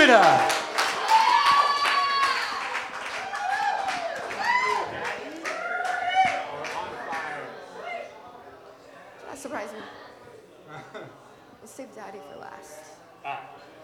Judah. That surprised me. We'll save Daddy for last.